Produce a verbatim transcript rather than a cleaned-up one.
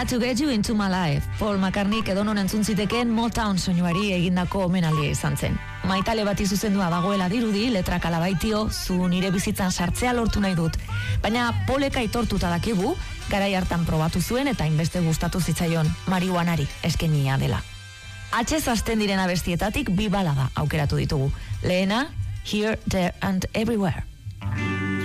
Got to Get You Into My Life, Paul McCartney edonon entzun zitekeen Motown soinuari egindako omenaldia izan zen. Maitale bati zuzendua dagoela dirudi, letrak alabaitio, zu nire bizitzan sartzea lortu nahi dut. Baina Paulek aitortuta dakigu, garai hartan probatu zuen eta inbeste gustatu zitzaion marihuanari eskenia dela. Atxez hasten diren abestietatik bi balada aukeratu ditugu. Lehena, Here, There and Everywhere.